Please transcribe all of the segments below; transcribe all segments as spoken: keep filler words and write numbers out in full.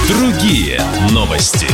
Другие новости.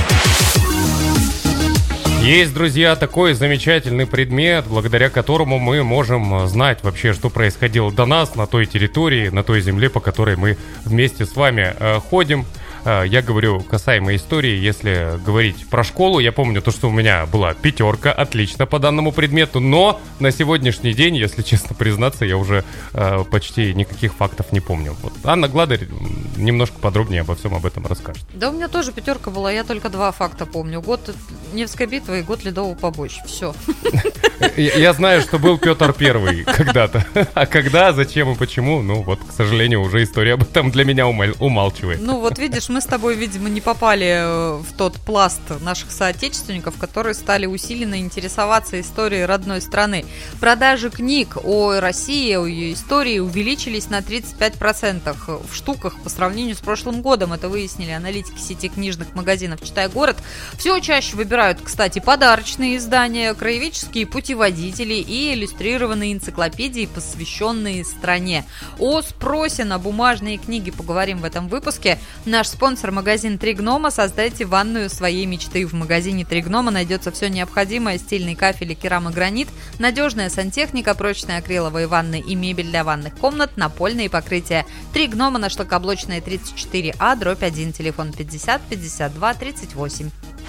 Есть, друзья, такой замечательный предмет, благодаря которому мы можем знать вообще, что происходило до нас на той территории, на той земле, по которой мы вместе с вами э, ходим. Э, я говорю касаемо истории, если говорить про школу, я помню то, что у меня была пятерка, отлично по данному предмету, но на сегодняшний день, если честно признаться, я уже э, почти никаких фактов не помню. Вот Анна Гладарь немножко подробнее обо всем об этом расскажет. Да, у меня тоже пятерка была, я только два факта помню. Год Невской битвы и год Ледового побоища. Все. Я знаю, что был Петр Первый когда-то. А когда, зачем и почему, ну вот, к сожалению, уже история об этом для меня умалчивает. Ну вот видишь, мы с тобой, видимо, не попали в тот пласт наших соотечественников, которые стали усиленно интересоваться историей родной страны. Продажи книг о России, о ее истории увеличились на тридцать пять процентов в штуках по сравнению с прошлым годом. Это выяснили аналитики сети книжных магазинов «Читай город». Все чаще выбирают, кстати, подарочные издания, краеведческие путеводители и иллюстрированные энциклопедии, посвященные стране. О спросе на бумажные книги поговорим в этом выпуске. Наш спонсор — магазин «Три гнома». Создайте ванную своей мечты. В магазине «Три гнома» найдется все необходимое: стильный кафель и керамогранит, надежная сантехника, прочные акриловые ванны и мебель для ванных комнат, напольные покрытия. «Три гнома» на Шлакоблочная, тридцать четыре А, дробь один, телефон пятьдесят пятьдесят два тридцать восемь.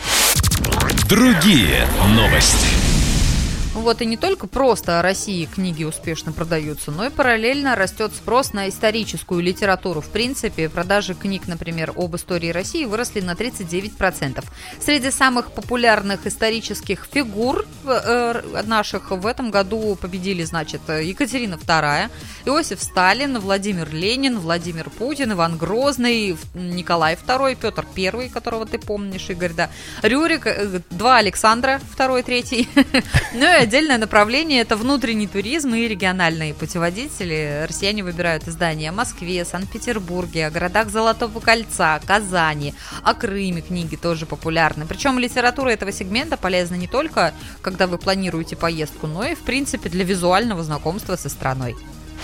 Другие новости. Вот и не только просто о России книги успешно продаются, но и параллельно растет спрос на историческую литературу. В принципе, продажи книг, например, об истории России выросли на тридцать девять процентов. Среди самых популярных исторических фигур э, наших в этом году победили, значит, Екатерина Вторая, Иосиф Сталин, Владимир Ленин, Владимир Путин, Иван Грозный, Николай Второй, Петр Первый, которого ты помнишь, Игорь, да, Рюрик, два Александра, Второй, Третий, ну и отдельное направление — это внутренний туризм и региональные путеводители. Россияне выбирают издания о Москве, Санкт-Петербурге, о городах Золотого кольца, Казани, о Крыме. Книги тоже популярны. Причем литература этого сегмента полезна не только, когда вы планируете поездку, но и, в принципе, для визуального знакомства со страной.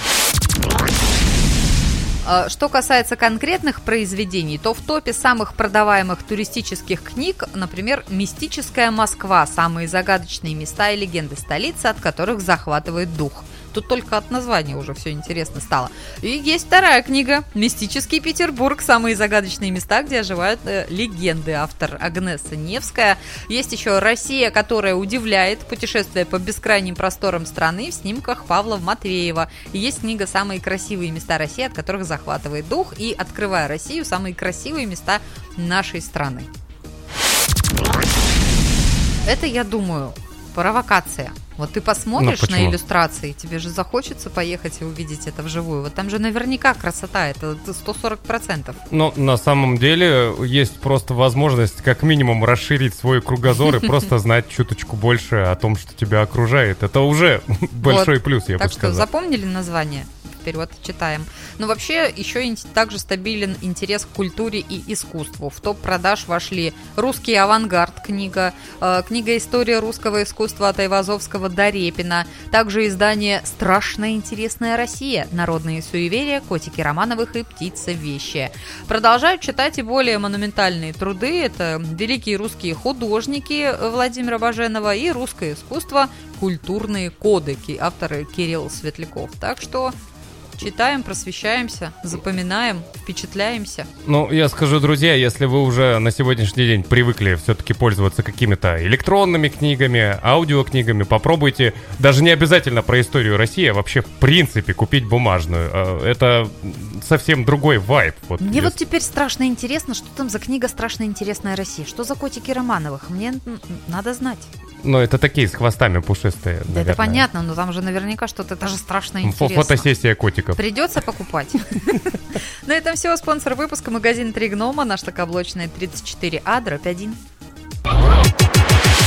Что касается конкретных произведений, то в топе самых продаваемых туристических книг, например, «Мистическая Москва. Самые загадочные места и легенды столицы, от которых захватывает дух». Тут только от названия уже все интересно стало. И есть вторая книга «Мистический Петербург. Самые загадочные места, где оживают э, легенды». Автор Агнеса Невская. Есть еще «Россия, которая удивляет. Путешествие по бескрайним просторам страны» в снимках Павла Матвеева. И есть книга «Самые красивые места России, от которых захватывает дух». И «Открывая Россию. Самые красивые места нашей страны». Это, я думаю, провокация. Вот ты посмотришь ну, на иллюстрации, тебе же захочется поехать и увидеть это вживую. Вот там же наверняка красота, это сто сорок процентов. Но на самом деле есть просто возможность как минимум расширить свой кругозор и просто знать чуточку больше о том, что тебя окружает. Это уже большой плюс, я бы сказал. Так что запомнили название? Вперед, читаем. Но вообще еще также стабилен интерес к культуре и искусству. В топ продаж вошли «Русский авангард» книга, э, книга «История русского искусства» от Айвазовского до Репина, также издание «Страшная интересная Россия. Народные суеверия, котики Романовых и птица вещая». Продолжают читать и более монументальные труды. Это великие русские художники Владимира Баженова и русское искусство «Культурные кодеки», авторы Кирилл Светляков. Так что читаем, просвещаемся, запоминаем, впечатляемся. Ну, я скажу, друзья, если вы уже на сегодняшний день привыкли все-таки пользоваться какими-то электронными книгами, аудиокнигами, попробуйте, даже не обязательно про историю России, а вообще в принципе купить бумажную. Это совсем другой вайб. Вот Мне если... вот теперь страшно интересно, что там за книга «Страшная интересная Россия». Что за котики Романовых? Мне надо знать. Ну, это такие с хвостами пушистые, Да, наверное. это понятно, но там же наверняка что-то даже страшно интересно. Фотосессия котиков. Придется покупать. На этом все. Спонсор выпуска — магазин «Три гнома», на Шлакоблочная, тридцать четыре А, дробь один.